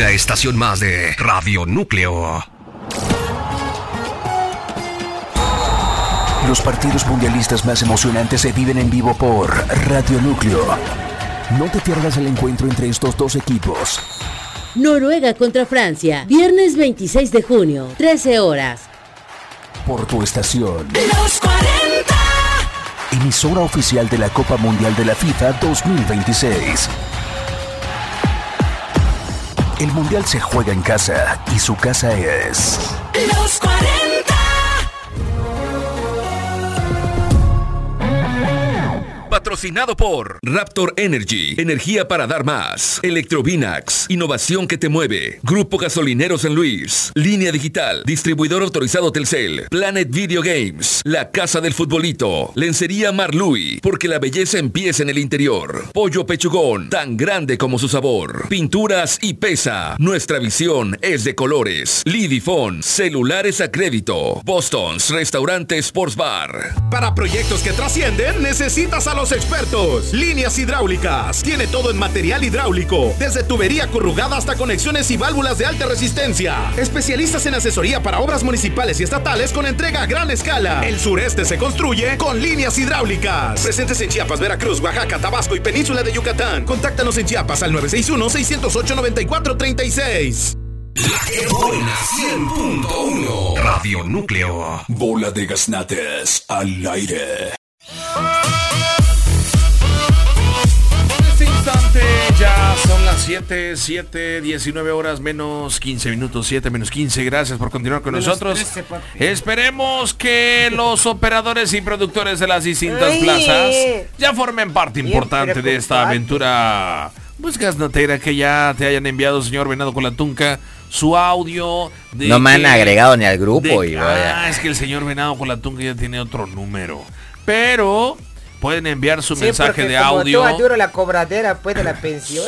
Una estación más de Radio Núcleo. Los partidos mundialistas más emocionantes se viven en vivo por Radio Núcleo. No te pierdas el encuentro entre estos dos equipos. Noruega contra Francia, viernes 26 de junio, 13 horas. Por tu estación. Los 40. Emisora oficial de la Copa Mundial de la FIFA 2026. El Mundial se juega en casa y su casa es... Los 40. Patrocinado por Raptor Energy, energía para dar más. Electrovinax, innovación que te mueve. Grupo Gasolinero San Luis, Línea Digital, distribuidor autorizado Telcel. Planet Video Games, la casa del futbolito. Lencería Marlui, porque la belleza empieza en el interior. Pollo Pechugón, tan grande como su sabor. Pinturas y Pesa, nuestra visión es de colores. Lidifone, celulares a crédito. Boston's Restaurante Sports Bar. Para proyectos que trascienden, necesitas a los expertos. Líneas Hidráulicas. Tiene todo en material hidráulico, desde tubería corrugada hasta conexiones y válvulas de alta resistencia. Especialistas en asesoría para obras municipales y estatales con entrega a gran escala. El sureste se construye con Líneas Hidráulicas. Presentes en Chiapas, Veracruz, Oaxaca, Tabasco y Península de Yucatán. Contáctanos en Chiapas al 961-608-9436. La que buena 100.1 Radio Núcleo. Bola de gaznates al aire. Ya son las 7:19 horas menos 15 minutos, 7 menos 15. Gracias por continuar con nosotros. 13, esperemos que los operadores y productores de las distintas plazas ya formen parte importante de esta aventura, pues gaznatera, que ya te hayan enviado, señor Venado con la Tunca, su audio. No me han agregado ni al grupo. Es que el señor Venado con la Tunca ya tiene otro número. Pero pueden enviar su mensaje de audio. Tú duro la cobradera, pues, de la pensión.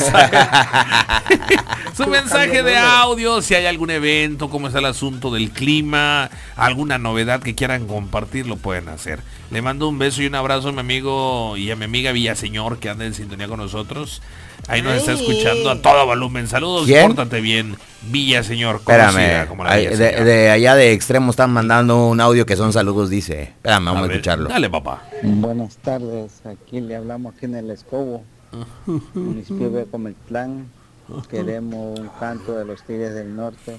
Su mensaje de audio, si hay algún evento, cómo está el asunto del clima, alguna novedad que quieran compartir, lo pueden hacer. Le mando un beso y un abrazo a mi amigo y a mi amiga Villaseñor, que anda en sintonía con nosotros. Ahí nos está escuchando a todo volumen. Saludos, pórtate bien, Villaseñor. Espérame, de allá de Extremo están mandando un audio que son saludos, dice. Espérame, vamos a escucharlo. Dale, papá. Buenas tardes, aquí le hablamos aquí en el Escobo, municipio de Cometlán. Queremos un canto de los Tigres del Norte,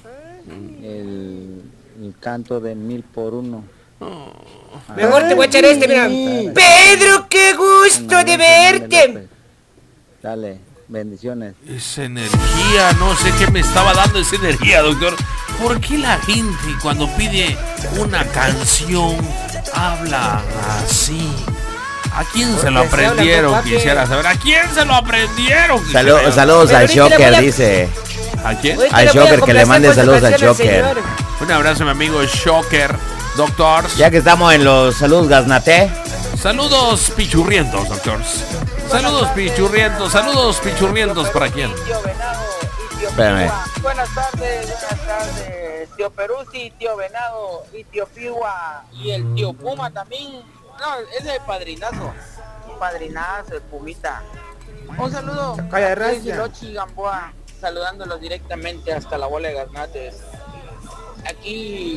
el canto de 1000 por 1. Mejor te voy a echar mira. Pedro, qué gusto de verte. Dale, bendiciones. Esa energía, no sé qué me estaba dando esa energía, doctor. ¿Por qué la gente cuando pide una canción habla así? ¿A quién se lo aprendieron? Quisiera saber. ¿A quién se lo aprendieron? Saludos al Shocker, dice. ¿A quién? Al Shocker, que le mande saludos al Shocker. Un abrazo a mi amigo Shocker, doctor. Ya que estamos en los saludos gaznate. Saludos pichurrientos, doctores. Saludos pichurrientos, ¿para quién? Espérame. Buenas tardes, tío Peruzzi, tío Venado y tío Piwa y el tío Puma también. No, es el padrinazo, el Pumita. Un saludo a Lochi Gamboa, saludándolos directamente hasta la bola de gaznates. Aquí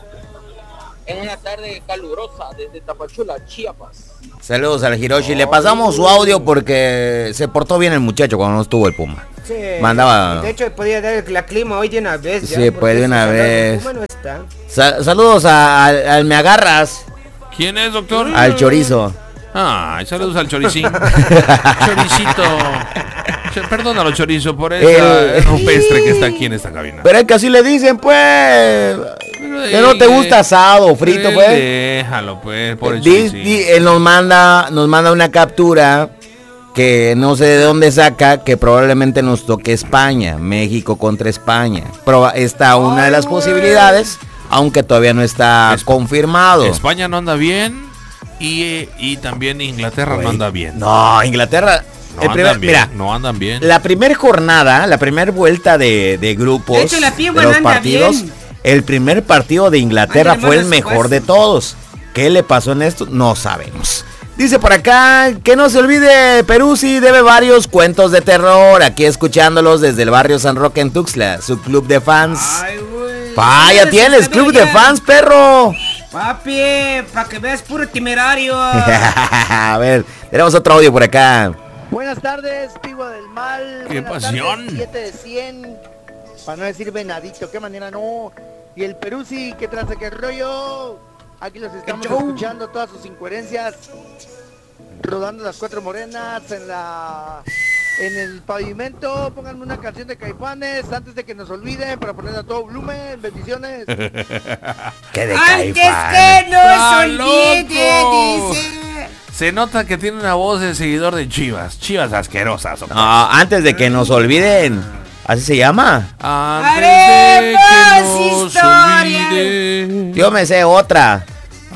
en una tarde calurosa desde Tapachula, Chiapas. Saludos al Hiroshi. Le pasamos su audio porque se portó bien el muchacho cuando no estuvo el Puma. Sí. Mandaba. De hecho, podía dar la clima hoy de una vez. Sí, puede de una vez. Puma no está. Saludos al Me Agarras. ¿Quién es, doctor? Al Chorizo. Saludos al Choricín. Choricito. Perdónalo, Chorizo, por esa rupestre que está aquí en esta cabina. Pero es que así le dicen, pues. Que no te gusta asado o frito, pues. Déjalo, pues, por el él nos manda una captura que no sé de dónde saca, que probablemente nos toque España, México contra España. Pero está una de las posibilidades, aunque todavía no está confirmado. España no anda bien y también Inglaterra no anda bien. No, Inglaterra... no andan bien. La primera jornada, la primera vuelta de grupos, de hecho, de los partidos, el primer partido de Inglaterra fue el mejor de todos. ¿Qué le pasó en esto? No sabemos. Dice por acá, que no se olvide, Peruzzi debe varios cuentos de terror, aquí escuchándolos desde el barrio San Roque en Tuxtla, su club de fans. Ay, güey. Ya tienes club de fans, perro. Papi, para que veas puro temerario. A ver, tenemos otro audio por acá. Buenas tardes, Pigua del Mal. ¡Qué pasión! 7 de 100, para no decir venadito, qué manera no. Y el Peruzzi, ¿qué traza, qué rollo? Aquí los estamos escuchando, todas sus incoherencias. Rodando las cuatro morenas en el pavimento. Pónganme una canción de Caifanes antes de que nos olviden, para poner a todo volumen. Bendiciones. ¿Qué de Antes Caifanes? que nos olvide, dice. Se nota que tiene una voz de seguidor de Chivas. Chivas asquerosas. No, antes de que nos olviden. ¿Así se llama? Antes de que nos historia. olviden. Yo me sé otra.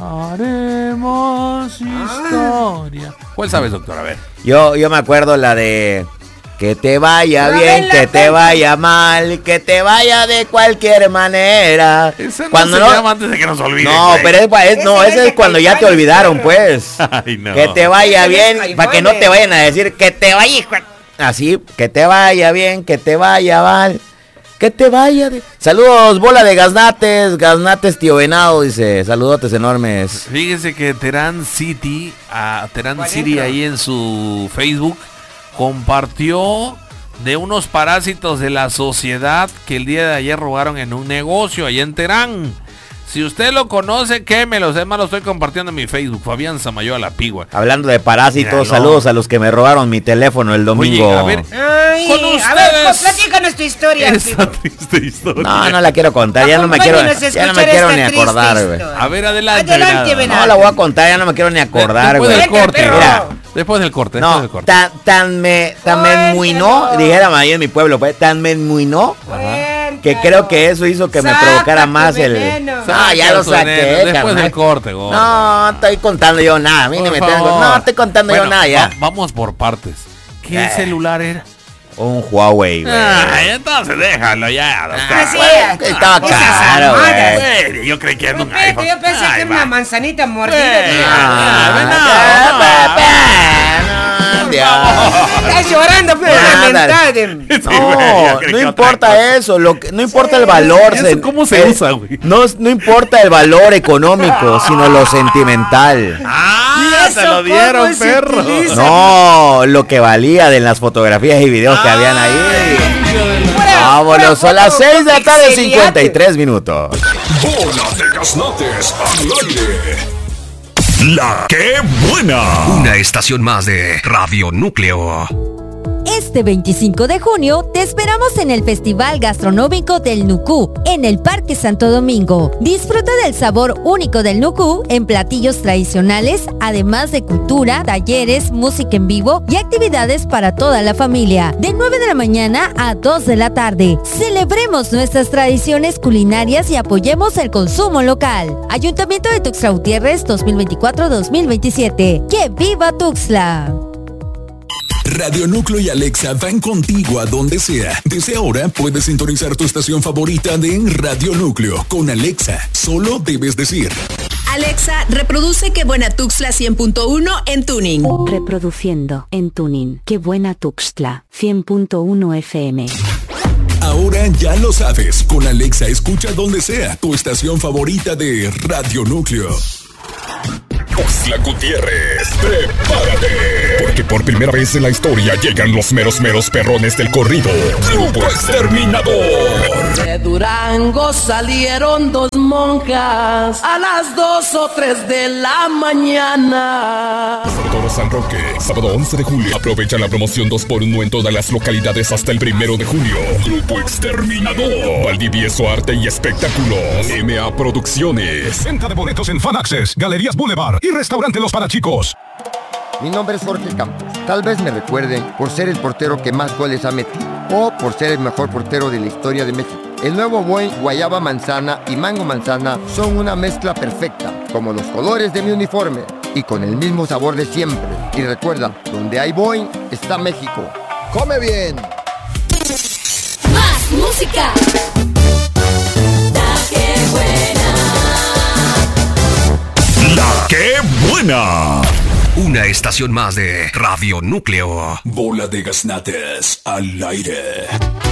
Haremos historia. ¿Cuál sabes, doctor? A ver. Yo me acuerdo la de... Que te vaya Pero bien, ven que la te vaya mal, que te vaya de cualquier manera. Ese no Cuando se no... llama antes de que nos olviden. No, güey. pero ese es cuando ya te olvidaron, pues. Ay, no. Que te vaya Ese bien, es para que no te vayan a decir que te vaya, hijo. Así, que te vaya bien, que te vaya mal, que te vaya de... Saludos, bola de gaznates, tío Venado, dice, saludotes enormes. Fíjese que Terán City ahí en su Facebook compartió de unos parásitos de la sociedad que el día de ayer robaron en un negocio allá en Terán. Si usted lo conoce, quémelo. Además lo estoy compartiendo en mi Facebook. Fabián Samayoa La Pigua. Hablando de parásitos, Míralo. Saludos a los que me robaron mi teléfono el domingo. Oye, a ver, Ay, con a ver, ustedes. platícanos tu historia. Esa triste historia. No la quiero contar, ya no me quiero ni acordar, güey. A ver, adelante. Adelante, Venado. No la voy a contar, ya no me quiero ni acordar, Después güey. del corte, Perro. mira. Después del corte. No, tan me enmuinó, dijera ahí en mi pueblo, pues, tan me enmuinó, que creo que eso hizo que me provocara más el... No, ya lo saqué, Después carnal. del corte, güey. No, estoy contando yo nada, a mí no me tengo... No, estoy contando yo nada ya. Vamos por partes. ¿Qué celular era? Un Huawei, güey. Ay, entonces déjalo ya. Estaba caro, güey. Yo creí que era un Pepe, iPhone. yo pensé que era una manzanita mordida. Estás llorando, pues, No importa eso, no importa el valor. ¿Cómo se usa, güey? No importa el valor económico, sino lo sentimental. Se lo dieron, perro. No, lo que valía de las fotografías y videos que habían ahí. Vámonos, son las 6 de la tarde, 53 minutos. Bola de gaznates al aire. La que buena. Una estación más de Radio Núcleo. Este 25 de junio te esperamos en el Festival Gastronómico del Nucú, en el Parque Santo Domingo. Disfruta del sabor único del Nucú en platillos tradicionales, además de cultura, talleres, música en vivo y actividades para toda la familia. De 9 de la mañana a 2 de la tarde. Celebremos nuestras tradiciones culinarias y apoyemos el consumo local. Ayuntamiento de Tuxtla Gutiérrez 2024-2027. ¡Que viva Tuxtla! Radio Núcleo y Alexa van contigo a donde sea. Desde ahora puedes sintonizar tu estación favorita de Radio Núcleo con Alexa. Solo debes decir: Alexa, reproduce Qué Buena Tuxtla 100.1 en Tuning. Reproduciendo en Tuning. Qué Buena Tuxtla 100.1 FM. Ahora ya lo sabes. Con Alexa escucha donde sea tu estación favorita de Radio Núcleo. Tuxtla Gutiérrez, prepárate. Porque por primera vez en la historia llegan los meros perrones del corrido. Grupo Exterminador. De Durango salieron dos monjas a las 2 o 3 de la mañana. Todo San Roque, sábado 11 de julio. Aprovecha la promoción 2x1 en todas las localidades hasta el 1 de junio. Grupo Exterminador. Valdivieso Arte y Espectáculos. MA Producciones. Venta de boletos en Fan Access, Galerías Boulevard y Restaurante Los Parachicos. Mi nombre es Jorge Campos. Tal vez me recuerden por ser el portero que más goles ha metido o por ser el mejor portero de la historia de México. El nuevo Boing Guayaba Manzana y Mango Manzana son una mezcla perfecta, como los colores de mi uniforme y con el mismo sabor de siempre. Y recuerda, donde hay Boing está México. ¡Come bien! Más música. La que buena. Una estación más de Radio Núcleo. Bola de gaznates al aire.